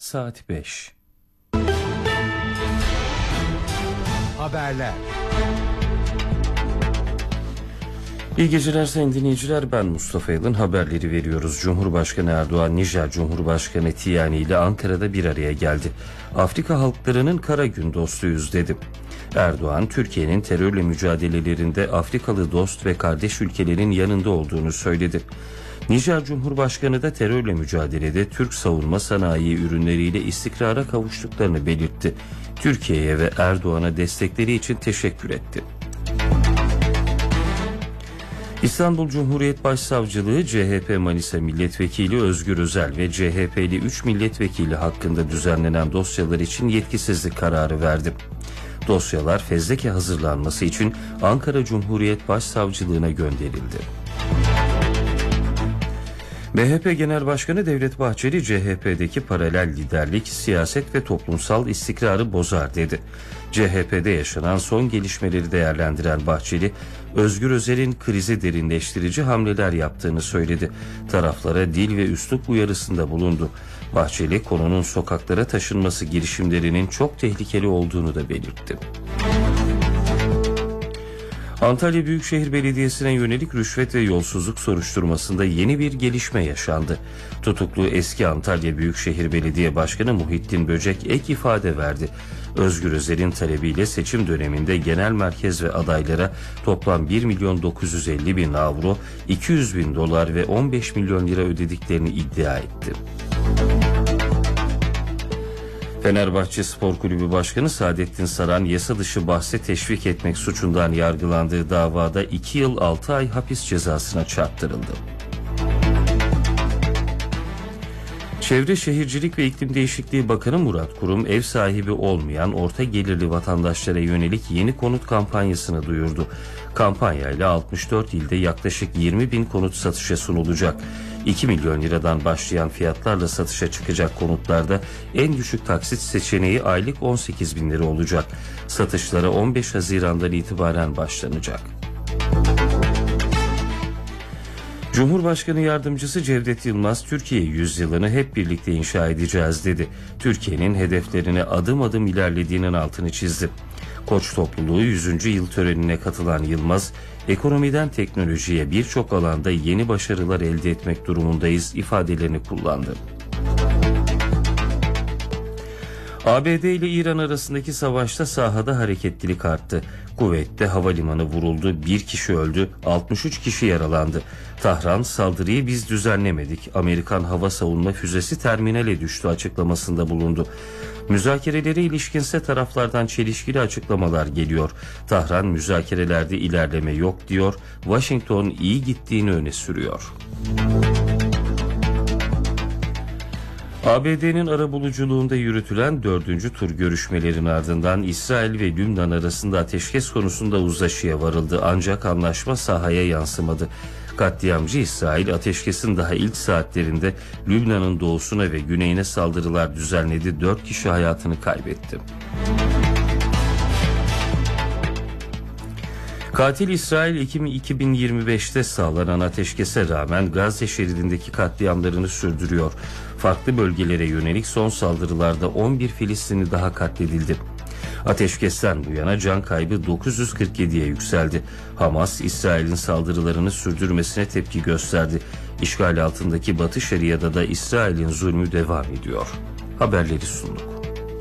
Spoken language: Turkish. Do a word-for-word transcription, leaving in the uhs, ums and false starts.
saat beş. Haberler. İyi geceler sayın dinleyiciler, ben Mustafa Yalın. Haberleri veriyoruz. Cumhurbaşkanı Erdoğan, Nijer Cumhurbaşkanı Tiyani ile Ankara'da bir araya geldi. Afrika halklarının kara gün dostuyuz dedi. Erdoğan, Türkiye'nin terörle mücadelelerinde Afrikalı dost ve kardeş ülkelerin yanında olduğunu söyledi. Nijer Cumhurbaşkanı da terörle mücadelede Türk savunma sanayi ürünleriyle istikrara kavuştuklarını belirtti. Türkiye'ye ve Erdoğan'a destekleri için teşekkür etti. İstanbul Cumhuriyet Başsavcılığı C H P Manisa Milletvekili Özgür Özel ve C H P'li üç milletvekili hakkında düzenlenen dosyalar için yetkisizlik kararı verdi. Dosyalar fezleke hazırlanması için Ankara Cumhuriyet Başsavcılığına gönderildi. M H P Genel Başkanı Devlet Bahçeli, C H P'deki paralel liderlik, siyaset ve toplumsal istikrarı bozar dedi. C H P'de yaşanan son gelişmeleri değerlendiren Bahçeli, Özgür Özel'in krizi derinleştirici hamleler yaptığını söyledi. Taraflara dil ve üslup uyarısında bulundu. Bahçeli, konunun sokaklara taşınması girişimlerinin çok tehlikeli olduğunu da belirtti. Antalya Büyükşehir Belediyesi'ne yönelik rüşvet ve yolsuzluk soruşturmasında yeni bir gelişme yaşandı. Tutuklu eski Antalya Büyükşehir Belediye Başkanı Muhittin Böcek ek ifade verdi. Özgür Özel'in talebiyle seçim döneminde genel merkez ve adaylara toplam bir milyon dokuz yüz elli bin avro, iki yüz bin dolar ve on beş milyon lira ödediklerini iddia etti. Fenerbahçe Spor Kulübü Başkanı Saadettin Saran, yasa dışı bahse teşvik etmek suçundan yargılandığı davada iki yıl altı ay hapis cezasına çarptırıldı. Çevre Şehircilik ve İklim Değişikliği Bakanı Murat Kurum, ev sahibi olmayan orta gelirli vatandaşlara yönelik yeni konut kampanyasını duyurdu. Kampanyayla altmış dört ilde yaklaşık yirmi bin konut satışa sunulacak. iki milyon liradan başlayan fiyatlarla satışa çıkacak konutlarda en düşük taksit seçeneği aylık on sekiz bin lira olacak. Satışlara on beş Haziran'dan itibaren başlanacak. Cumhurbaşkanı Yardımcısı Cevdet Yılmaz, Türkiye yüzyılını hep birlikte inşa edeceğiz dedi. Türkiye'nin hedeflerine adım adım ilerlediğinin altını çizdi. Koç topluluğu yüzüncü yıl törenine katılan Yılmaz, ekonomiden teknolojiye birçok alanda yeni başarılar elde etmek durumundayız ifadelerini kullandı. A B D ile İran arasındaki savaşta sahada hareketlilik arttı. Kuveyt'te havalimanı vuruldu, bir kişi öldü, altmış üç kişi yaralandı. Tahran, saldırıyı biz düzenlemedik, Amerikan hava savunma füzesi terminale düştü açıklamasında bulundu. Müzakerelere ilişkinse taraflardan çelişkili açıklamalar geliyor. Tahran, müzakerelerde ilerleme yok diyor, Washington iyi gittiğini öne sürüyor. A B D'nin arabuluculuğunda yürütülen dördüncü tur görüşmelerin ardından İsrail ve Lübnan arasında ateşkes konusunda uzlaşıya varıldı, ancak anlaşma sahaya yansımadı. Katliamcı İsrail, ateşkesin daha ilk saatlerinde Lübnan'ın doğusuna ve güneyine saldırılar düzenledi, dört kişi hayatını kaybetti. Katil İsrail, Ekim iki bin yirmi beşte sağlanan ateşkese rağmen Gazze şeridindeki katliamlarını sürdürüyor. Farklı bölgelere yönelik son saldırılarda on bir Filistinli daha katledildi. Ateşkesten bu yana can kaybı dokuz yüz kırk yediye yükseldi. Hamas, İsrail'in saldırılarını sürdürmesine tepki gösterdi. İşgal altındaki Batı Şeria'da da İsrail'in zulmü devam ediyor. Haberleri sunduk.